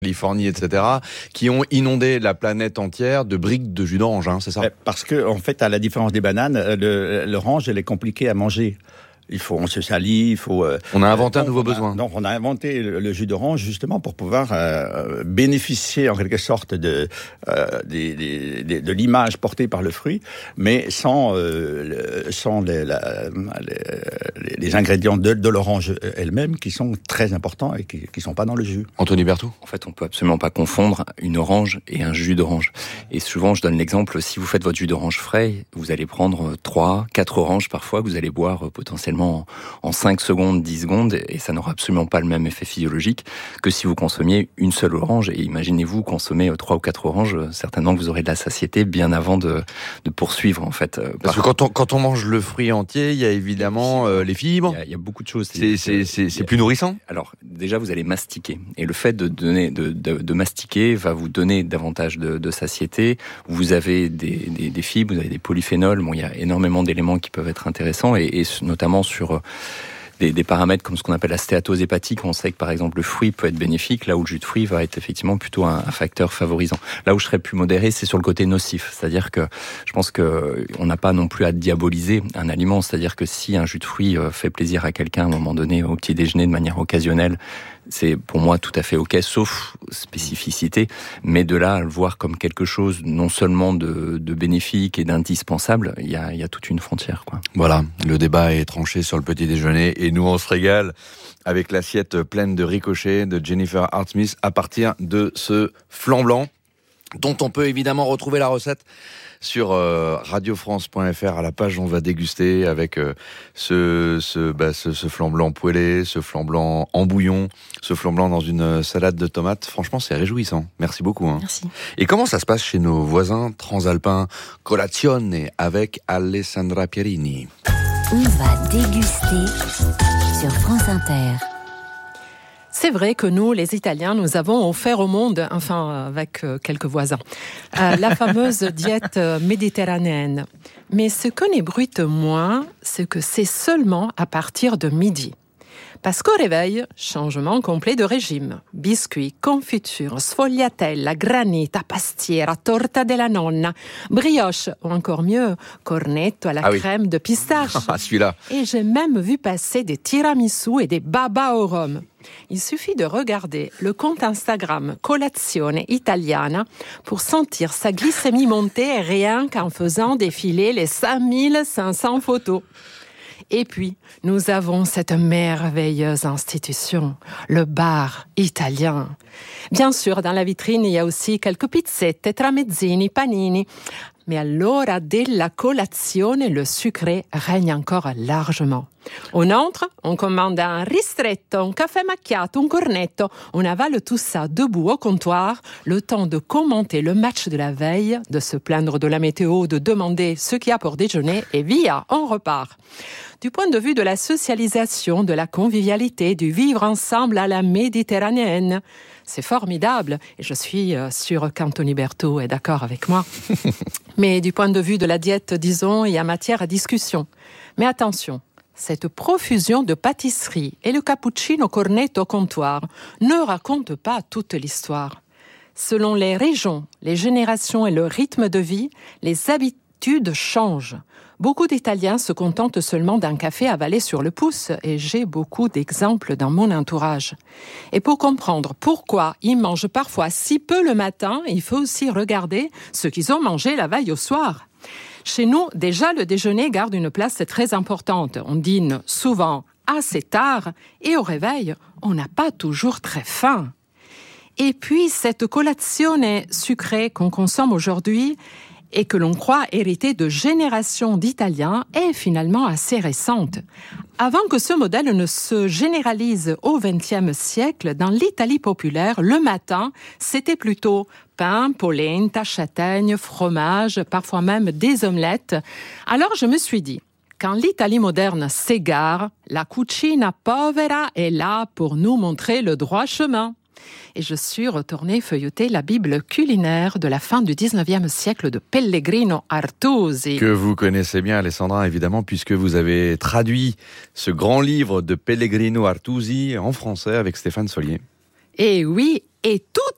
Californie, etc., qui ont inondé la planète entière de briques de jus d'orange, hein, c'est ça ? Parce que, en fait, à la différence des bananes, l'orange, elle est compliquée à manger. On se salit, on a inventé un nouveau besoin. Donc, on a inventé le jus d'orange justement pour pouvoir bénéficier en quelque sorte de l'image portée par le fruit, mais sans les ingrédients de l'orange elle-même qui sont très importants et qui sont pas dans le jus. Anthony Berthoud. En fait, on peut absolument pas confondre une orange et un jus d'orange. Et souvent, je donne l'exemple, si vous faites votre jus d'orange frais, vous allez prendre 3, 4 oranges parfois que vous allez boire potentiellement en 5 secondes, 10 secondes, et ça n'aura absolument pas le même effet physiologique que si vous consommiez une seule orange. Et imaginez-vous consommer 3 ou 4 oranges, certainement que vous aurez de la satiété bien avant de poursuivre, en fait. Parce que quand on mange le fruit entier, il y a évidemment les fibres. Il y a beaucoup de choses. C'est plus nourrissant. Alors, déjà, vous allez mastiquer. Et le fait de mastiquer va vous donner davantage de satiété. Vous avez des fibres, vous avez des polyphénols. Bon, il y a énormément d'éléments qui peuvent être intéressants, et notamment sur des paramètres comme ce qu'on appelle la stéatose hépatique. On sait que par exemple le fruit peut être bénéfique, là où le jus de fruit va être effectivement plutôt un facteur favorisant. Là où je serais plus modéré, c'est sur le côté nocif. C'est-à-dire que je pense que on n'a pas non plus à diaboliser un aliment. C'est-à-dire que si un jus de fruit fait plaisir à quelqu'un à un moment donné au petit déjeuner de manière occasionnelle, c'est pour moi tout à fait ok, sauf spécificité, mais de là à le voir comme quelque chose non seulement de bénéfique et d'indispensable, il y a toute une frontière, quoi. Voilà, le débat est tranché sur le petit déjeuner et nous on se régale avec l'assiette pleine de ricochets de Jennifer Hart-Smith à partir de ce flan blanc dont on peut évidemment retrouver la recette sur radiofrance.fr à la page où on va déguster avec ce flan blanc poêlé, ce flan blanc en bouillon, ce flan blanc dans une salade de tomates. Franchement, c'est réjouissant. Merci beaucoup. Merci. Et comment ça se passe chez nos voisins transalpins? Colazione avec Alessandra Pierini. On va déguster sur France Inter. C'est vrai que nous, les Italiens, nous avons offert au monde, enfin avec quelques voisins, la fameuse diète méditerranéenne. Mais ce que n'ébruite moins, c'est que c'est seulement à partir de midi. Parce qu'au réveil, changement complet de régime. Biscuits, confitures, sfogliatella, granita, pastiera, torta della nonna, brioche, ou encore mieux, cornetto à la crème de pistache. Ah, celui-là. Et j'ai même vu passer des tiramisu et des babas au rhum. Il suffit de regarder le compte Instagram Colazione Italiana pour sentir sa glycémie monter rien qu'en faisant défiler les 5500 photos. Et puis, nous avons cette merveilleuse institution, le bar italien. Bien sûr, dans la vitrine, il y a aussi quelques pizzette, tramezzini, panini. Mais à l'ora della colazione, le sucré règne encore largement. On entre, on commande un ristretto, un café macchiato, un cornetto. On avale tout ça debout au comptoir, le temps de commenter le match de la veille, de se plaindre de la météo, de demander ce qu'il y a pour déjeuner, et via, on repart. Du point de vue de la socialisation, de la convivialité, du vivre ensemble à la méditerranéenne, c'est formidable, et je suis sûre qu'Anthony Berthaud est d'accord avec moi. Mais du point de vue de la diète, disons, il y a matière à discussion. Mais attention, cette profusion de pâtisseries et le cappuccino cornetto au comptoir ne racontent pas toute l'histoire. Selon les régions, les générations et le rythme de vie, les habitudes changent. Beaucoup d'Italiens se contentent seulement d'un café avalé sur le pouce, et j'ai beaucoup d'exemples dans mon entourage. Et pour comprendre pourquoi ils mangent parfois si peu le matin, il faut aussi regarder ce qu'ils ont mangé la veille au soir. Chez nous, déjà, le déjeuner garde une place très importante. On dîne souvent assez tard, et au réveil, on n'a pas toujours très faim. Et puis, cette colazione sucrée qu'on consomme aujourd'hui, et que l'on croit hériter de générations d'Italiens, est finalement assez récente. Avant que ce modèle ne se généralise au XXe siècle, dans l'Italie populaire, le matin, c'était plutôt pain, polenta, châtaigne, fromage, parfois même des omelettes. Alors je me suis dit, quand l'Italie moderne s'égare, la cucina povera est là pour nous montrer le droit chemin. Et je suis retournée feuilleter la Bible culinaire de la fin du 19e siècle de Pellegrino Artusi. Que vous connaissez bien, Alessandra, évidemment, puisque vous avez traduit ce grand livre de Pellegrino Artusi en français avec Stéphane Solier. Et oui, et tout